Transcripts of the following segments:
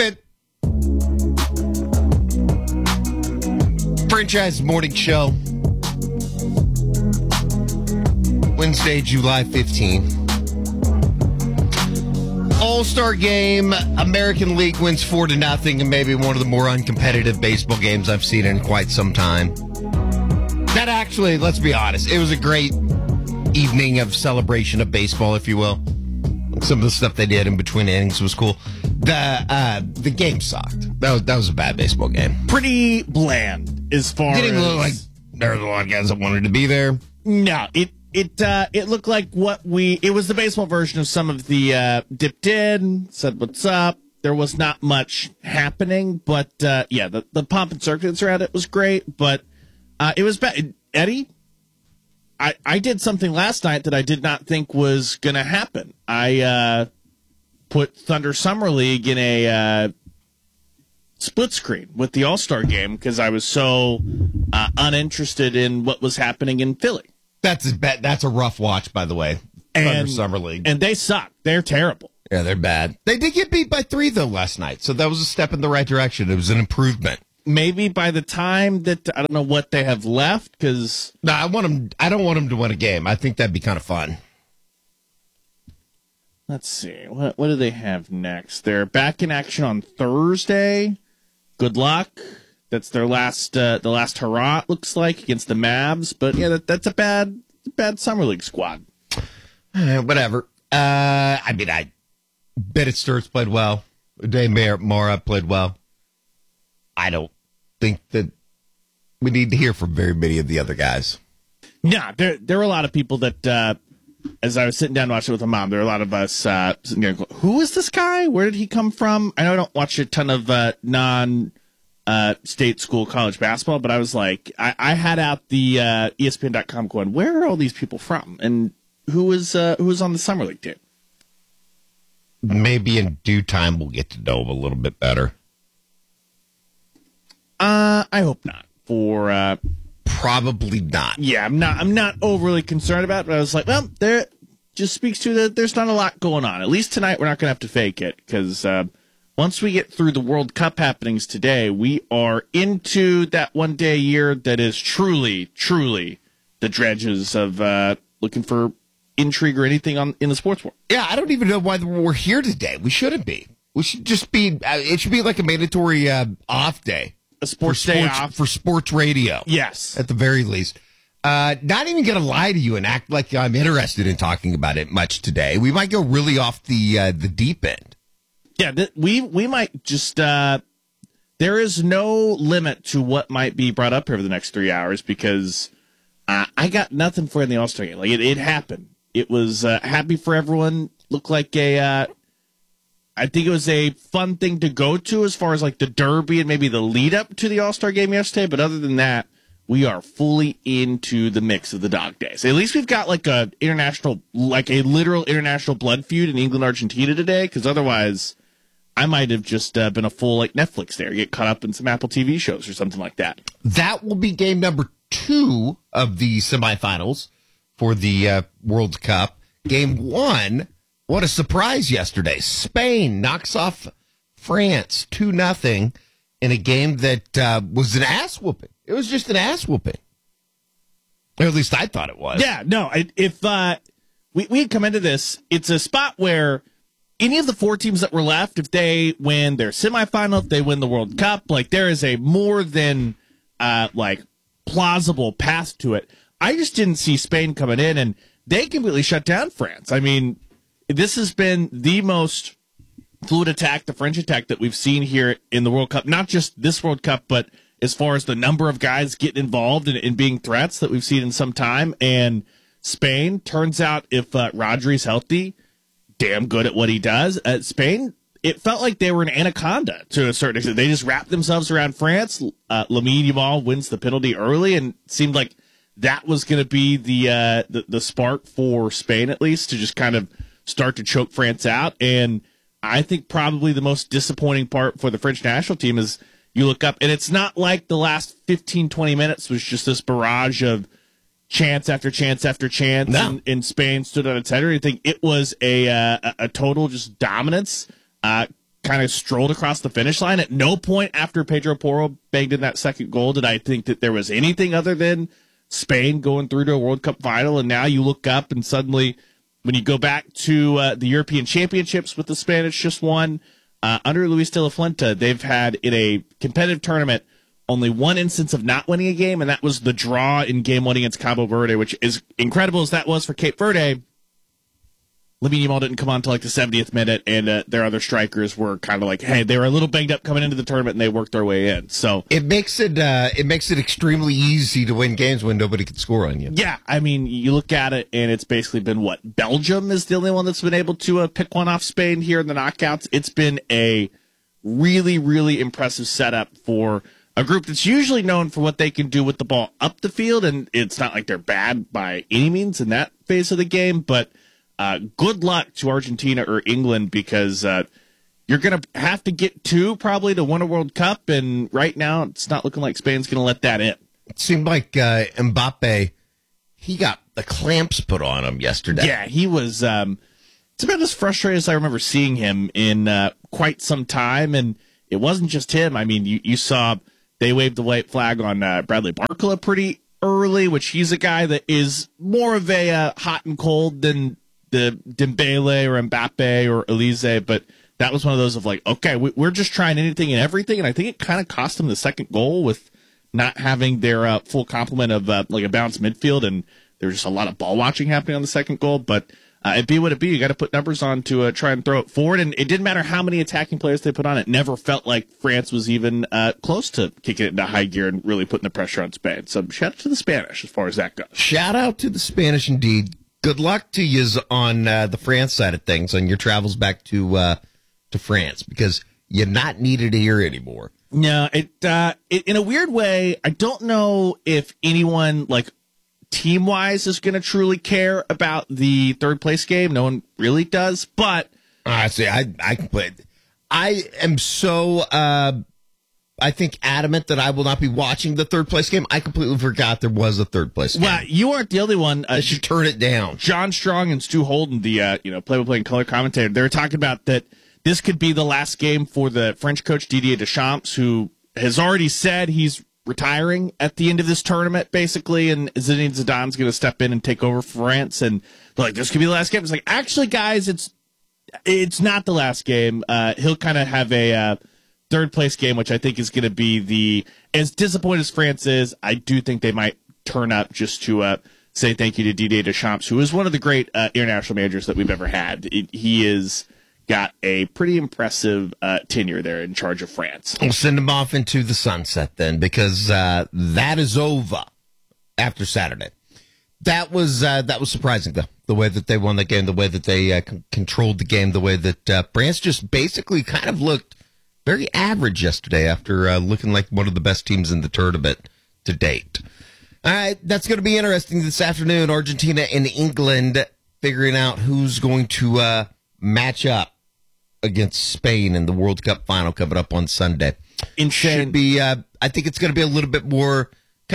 Schmidt. Franchise Morning Show. Wednesday, July 15th. All-Star Game. American League wins 4-0 and maybe one of the more uncompetitive baseball games I've seen in quite some time. That actually, let's be honest, it was a great evening of celebration of baseball, if you will. Some of the stuff they did in between innings was cool. The game sucked. That was a bad baseball game. Pretty bland as far Didn't as... look like there was a lot of guys that wanted to be there. No, it looked like it was the baseball version of some of the dipped in, said what's up. There was not much happening, but the pomp and circumstance around it was great, but it was bad. Eddie, I did something last night that I did not think was going to happen. I put Thunder Summer League in a split screen with the All-Star Game because I was so uninterested in what was happening in Philly. That's a rough watch, by the way. Thunder Summer League. And they suck. They're terrible. Yeah, they're bad. They did get beat by 3, though, last night. So that was a step in the right direction. It was an improvement. Maybe by the time that, I don't know what they have left, because... No, I don't want them to win a game. I think that'd be kind of fun. Let's see. What do they have next? They're back in action on Thursday. Good luck. That's their last hurrah, it looks like, against the Mavs. But, yeah, that's a bad Summer League squad. Whatever. I Bennett Sturts played well. Uday Mara played well. I don't think that we need to hear from very many of the other guys. Yeah, there are a lot of people that, as I was sitting down watching with my mom, there are a lot of us sitting there going, who is this guy? Where did he come from? I know I don't watch a ton of non-state school college basketball, but I was like, I had out the ESPN.com going, where are all these people from? And who was on the Summer League team? Maybe in due time we'll get to know him a little bit better. I hope not. Probably not. Yeah, I'm not overly concerned about it, but I was like, well, there just speaks to that there's not a lot going on. At least tonight we're not going to have to fake it, because once we get through the World Cup happenings today, we are into that one day a year that is truly, truly the dredges of looking for intrigue or anything in the sports world. Yeah, I don't even know why we're here today. We shouldn't be. We should just be, it should be like a mandatory off day. A sports day off. For sports radio. Yes. At the very least. Not even going to lie to you and act like I'm interested in talking about it much today. We might go really off the deep end. Yeah, we might just... there is no limit to what might be brought up here for the next 3 hours, because I got nothing for it in the All-Star Game. Like, it happened. It was happy for everyone. Looked like I think it was a fun thing to go to as far as like the Derby and maybe the lead up to the All-Star Game yesterday. But other than that, we are fully into the mix of the dog days. At least we've got like a literal international blood feud in England, Argentina today. Because otherwise, I might have just been a full like Netflix there, get caught up in some Apple TV shows or something like that. That will be game number 2 of the semifinals for the World Cup. Game 1. What a surprise yesterday. Spain knocks off France 2-0 in a game that was an ass whooping. It was just an ass whooping. Or at least I thought it was. Yeah, no. If we had come into this, it's a spot where any of the 4 teams that were left, if they win their semifinal, if they win the World Cup, like there is a more than plausible path to it. I just didn't see Spain coming in, and they completely shut down France. I mean, this has been the most fluid attack, the French attack that we've seen here in the World Cup. Not just this World Cup, but as far as the number of guys getting involved in being threats that we've seen in some time. And Spain, turns out if Rodri's healthy, damn good at what he does. Spain, it felt like they were an anaconda to a certain extent. They just wrapped themselves around France. Lamine Yamal wins the penalty early, and it seemed like that was going to be the spark for Spain, at least, to just kind of start to choke France out. And I think probably the most disappointing part for the French national team is you look up, and it's not like the last 15, 20 minutes was just this barrage of chance after chance after chance, no. and Spain stood on its head or anything. It was a total just dominance. kind of strolled across the finish line. At no point after Pedro Porro banged in that second goal did I think that there was anything other than Spain going through to a World Cup final. And now you look up and suddenly when you go back to the European Championships with the Spanish just won, under Luis de la Fuente, they've had in a competitive tournament only one instance of not winning a game, and that was the draw in game one against Cabo Verde, which is incredible as that was for Cape Verde. Lamine Yamal didn't come on until like the 70th minute, and their other strikers were kind of like, hey, they were a little banged up coming into the tournament, and they worked their way in. So it makes it extremely easy to win games when nobody can score on you. Yeah, I mean, you look at it, and it's basically been what? Belgium is the only one that's been able to pick one off Spain here in the knockouts. It's been a really, really impressive setup for a group that's usually known for what they can do with the ball up the field, and it's not like they're bad by any means in that phase of the game, but good luck to Argentina or England because you're going to have to get two probably to win a World Cup, and right now it's not looking like Spain's going to let that in. It seemed like Mbappe, he got the clamps put on him yesterday. Yeah, he was it's about as frustrated as I remember seeing him in quite some time, and it wasn't just him. I mean, you saw they waved the white flag on Bradley Barcola pretty early, which he's a guy that is more of a hot and cold than the Dembele or Mbappe or Elise, but that was one of those of like, okay, we're just trying anything and everything, and I think it kind of cost them the second goal with not having their full complement of like a balanced midfield, and there's just a lot of ball watching happening on the second goal, but it be what it be. You got to put numbers on to try and throw it forward, and it didn't matter how many attacking players they put on. It never felt like France was even close to kicking it into high gear and really putting the pressure on Spain. So shout out to the Spanish as far as that goes. Shout out to the Spanish indeed. Good luck to you on the France side of things on your travels back to France because you're not needed here anymore. No, it in a weird way, I don't know if anyone like team-wise is going to truly care about the third place game. No one really does, but honestly, I am so I think adamant that I will not be watching the third place game. I completely forgot there was a third place game. Well, you aren't the only one. I should turn it down. John Strong and Stu Holden, the play-by-play and color commentator, they were talking about that this could be the last game for the French coach Didier Deschamps, who has already said he's retiring at the end of this tournament, basically, and Zinedine Zidane's going to step in and take over France, and they're like, this could be the last game. It's like, actually, guys, it's not the last game. He'll kind of have a third place game, which I think is going to be as disappointed as France is, I do think they might turn up just to say thank you to Didier Deschamps, who is one of the great international managers that we've ever had. He is got a pretty impressive tenure there in charge of France. We'll send him off into the sunset then, because that is over after Saturday. That was surprising, though, the way that they won the game, the way that they controlled the game, the way that France just basically kind of looked very average yesterday after looking like one of the best teams in the tournament to date. All right, that's going to be interesting this afternoon. Argentina and England figuring out who's going to match up against Spain in the World Cup final coming up on Sunday. Insane. Should be, I think it's going to be a little bit more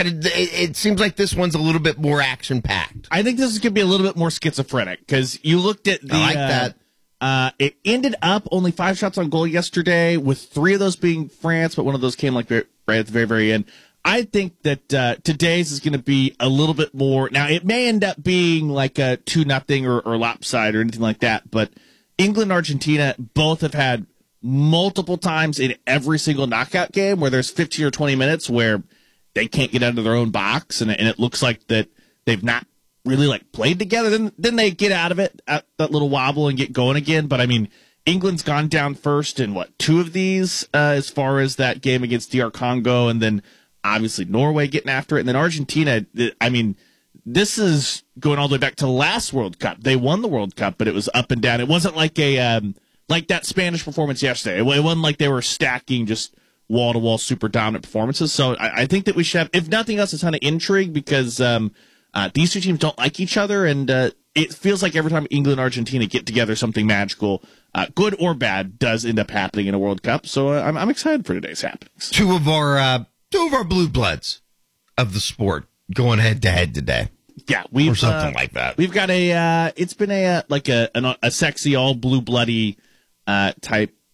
it seems like this one's a little bit more action-packed. I think this is going to be a little bit more schizophrenic because you looked at I like that. It ended up only 5 shots on goal yesterday, with 3 of those being France, but one of those came like right at the very, very end. I think that today's is going to be a little bit more. Now, it may end up being like a 2-0 or lopsided or anything like that, but England and Argentina both have had multiple times in every single knockout game where there's 15 or 20 minutes where they can't get out of their own box, and it looks like that they've not really like played together. Then they get out of it at that little wobble and get going again. But I mean, England's gone down first in 2 of these as far as that game against DR Congo, and then obviously Norway getting after it, and then Argentina. I mean, this is going all the way back to the last World Cup. They won the World Cup, but it was up and down. It wasn't like like that Spanish performance yesterday. It wasn't like they were stacking just wall-to-wall super dominant performances. So I think that we should have, if nothing else, a ton of intrigue because these 2 teams don't like each other, and it feels like every time England and Argentina get together, something magical, good or bad, does end up happening in a World Cup. So I'm excited for today's happenings. Two of our blue bloods of the sport going head-to-head today. Yeah, we've or something like that. We've got it's been a sexy all blue bloody type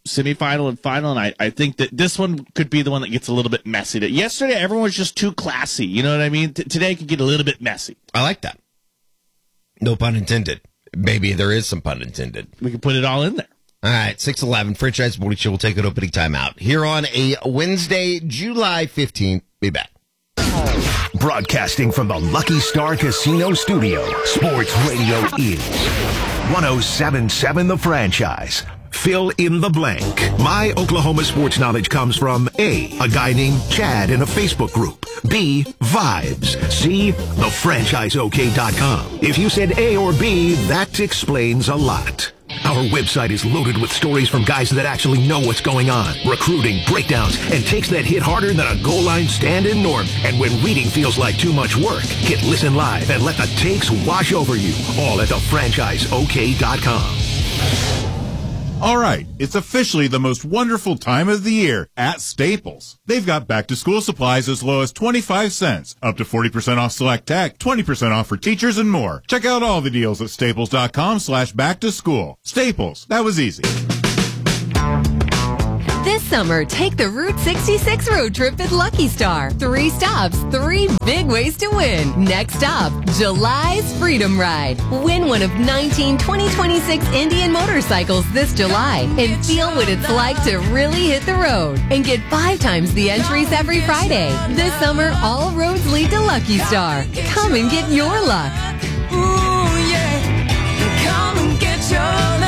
semifinal and final, and I think that this one could be the one that gets a little bit messy. Yesterday, everyone was just too classy. You know what I mean? Today it could get a little bit messy. I like that. No pun intended. Maybe there is some pun intended. We can put it all in there. All right, 6:11, Franchise Morning Show. We'll take an opening timeout here on a Wednesday, July 15th. Be back. Broadcasting from the Lucky Star Casino Studio, Sports Radio is 107.7 The Franchise. Fill in the blank. My Oklahoma sports knowledge comes from A, a guy named Chad in a Facebook group. B, vibes. C, thefranchiseok.com. If you said A or B, that explains a lot. Our website is loaded with stories from guys that actually know what's going on, recruiting, breakdowns, and takes that hit harder than a goal line stand-in norm. And when reading feels like too much work, hit listen live and let the takes wash over you. All at thefranchiseok.com. All right, it's officially the most wonderful time of the year at Staples. They've got back-to-school supplies as low as 25 cents, up to 40% off select tech, 20% off for teachers, and more. Check out all the deals at staples.com/back-to-school. Staples, that was easy. This summer, take the Route 66 road trip at Lucky Star. 3 stops, 3 big ways to win. Next stop, July's Freedom Ride. Win one of 19 2026 Indian motorcycles this July and feel what it's like to really hit the road. And get 5 times the entries every Friday. This summer, all roads lead to Lucky Star. Come and get your luck. Ooh, yeah. Come and get your luck.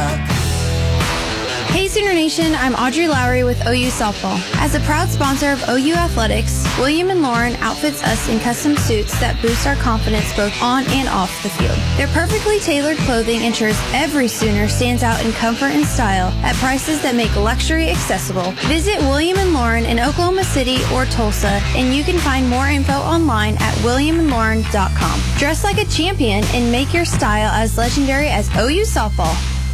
Hey Sooner Nation, I'm Audrey Lowry with OU Softball. As a proud sponsor of OU Athletics, William & Lauren outfits us in custom suits that boost our confidence both on and off the field. Their perfectly tailored clothing ensures every Sooner stands out in comfort and style at prices that make luxury accessible. Visit William & Lauren in Oklahoma City or Tulsa, and you can find more info online at williamandlauren.com. Dress like a champion and make your style as legendary as OU Softball.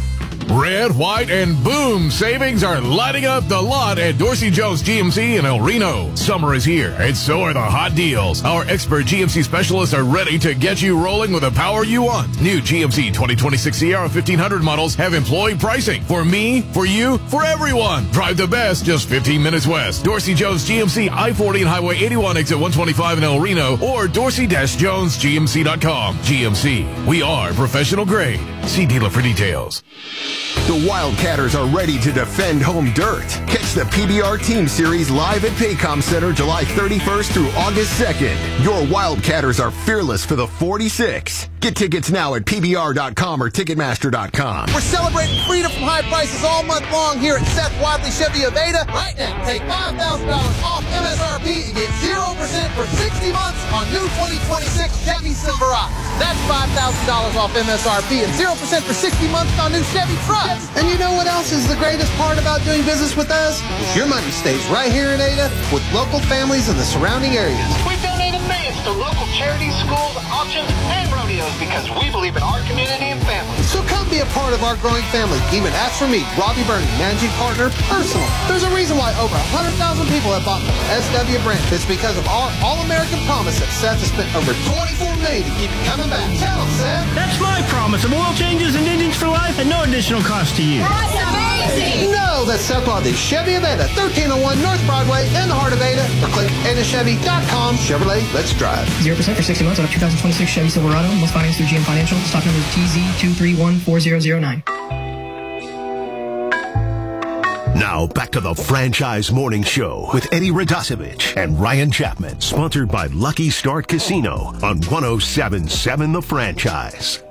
Red, white, and boom savings are lighting up the lot at Dorsey Jones GMC in El Reno. Summer is here, and so are the hot deals. Our expert GMC specialists are ready to get you rolling with the power you want. New GMC 2026 Sierra 1500 models have employee pricing. For me, for you, for everyone. Drive the best just 15 minutes west. Dorsey Jones GMC I-40 and Highway 81 exit 125 in El Reno or dorsey-jonesgmc.com. GMC, we are professional grade. See dealer for details. The Wildcatters are ready to defend home dirt. Catch the PBR Team Series live at Paycom Center July 31st through August 2nd. Your Wildcatters are fearless for the 46. Get tickets now at PBR.com or Ticketmaster.com. We're celebrating freedom from high prices all month long here at Seth Wadley Chevy of Ada. Right now, take $5,000 off MSRP and get 0% for 60 months on new 2026 Chevy Silverado. That's $5,000 off MSRP and 0% for 60 months on new Chevy trucks. And you know what else is the greatest part about doing business with us? Is your money stays right here in Ada with local families in the surrounding areas. We've donated millions to local charities, schools, auctions, and rodeos because we believe in our community and family. So come be a part of our growing family. Even ask for me, Robbie Bernie, managing partner, personal. There's a reason why over 100,000 people have bought from SW Brand. It's because of our all-American promise that Seth has spent over $24 million to keep you coming back. Tell him, Seth. That's my promise of oil changes and engines for life at no additional cost to you. That's amazing. No, that's Seth Wadley Chevy of Ada, 1301 North Broadway in the heart of Ada. Or click AdaChevy.com. Chevrolet, let's drive. 0% for 60 months on a 2026 Chevy Silverado. Most financed through GM Financial. Stock number TZ2314009. Now back to the Franchise Morning Show with Eddie Radosevich and Ryan Chapman. Sponsored by Lucky Start Casino on 107.7 The Franchise.